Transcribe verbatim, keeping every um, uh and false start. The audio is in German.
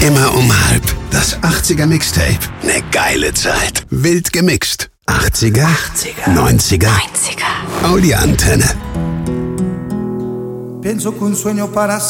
Immer um halb. Das achtziger Mixtape. Ne geile Zeit. Wild gemixt. achtziger, achtziger, neunziger, neunziger. Audi Antenne. Pienso que un sueño para